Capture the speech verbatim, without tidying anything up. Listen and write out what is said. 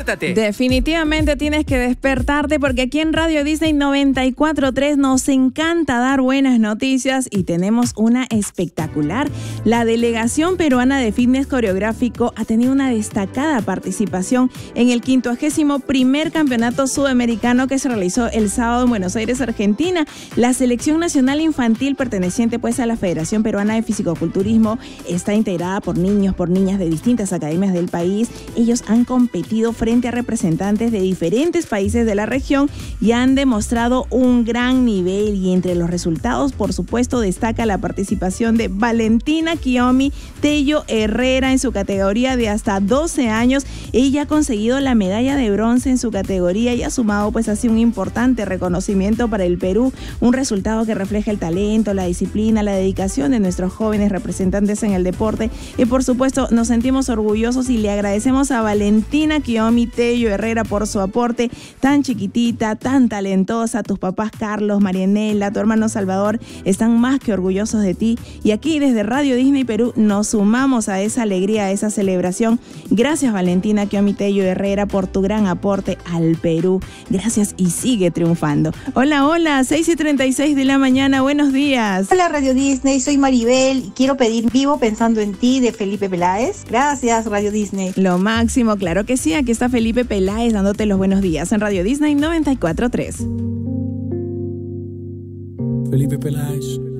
Definitivamente tienes que despertarte porque aquí en Radio Disney noventa y cuatro punto tres nos encanta dar buenas noticias y tenemos una espectacular. La delegación peruana de fitness coreográfico ha tenido una destacada participación en el quincuagésimo primer campeonato sudamericano que se realizó el sábado en Buenos Aires, Argentina. La selección nacional infantil perteneciente pues a la Federación Peruana de Fisicoculturismo está integrada por niños, por niñas de distintas academias del país. Ellos han competido frente a representantes de diferentes países de la región y han demostrado un gran nivel, y entre los resultados por supuesto destaca la participación de Valentina Kiyomi Tello Herrera en su categoría de hasta doce años. Ella ha conseguido la medalla de bronce en su categoría y ha sumado pues así un importante reconocimiento para el Perú, un resultado que refleja el talento, la disciplina, la dedicación de nuestros jóvenes representantes en el deporte, y por supuesto nos sentimos orgullosos y le agradecemos a Valentina Kiyomi Tello Herrera por su aporte, tan chiquitita, tan talentosa. Tus papás Carlos, Marianela, tu hermano Salvador están más que orgullosos de ti, y aquí desde Radio Disney Perú nos sumamos a esa alegría, a esa celebración. Gracias Valentina Kiyomi Tello Herrera por tu gran aporte al Perú. Gracias y sigue triunfando. Hola, hola, seis y treinta y seis de la mañana, buenos días. Hola Radio Disney, soy Maribel y quiero pedir Vivo Pensando en Ti de Felipe Peláez. Gracias Radio Disney. Lo máximo, claro que sí, aquí está Felipe Peláez dándote los buenos días en Radio Disney noventa y cuatro punto tres. Felipe Peláez.